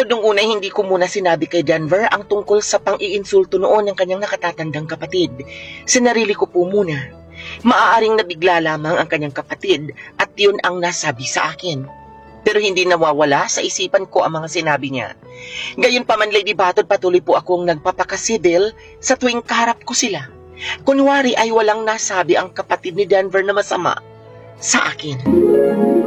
Pero nung una hindi ko muna sinabi kay Denver ang tungkol sa pang-iinsulto noon ng kanyang nakatatandang kapatid. Sinarili ko po muna. Maaaring nabigla lamang ang kanyang kapatid at yun ang nasabi sa akin. Pero hindi nawawala sa isipan ko ang mga sinabi niya. Gayunpaman, Lady Batod, patuloy po akong nagpapakasibil sa tuwing kaharap ko sila. Kunwari ay walang nasabi ang kapatid ni Denver na masama sa akin.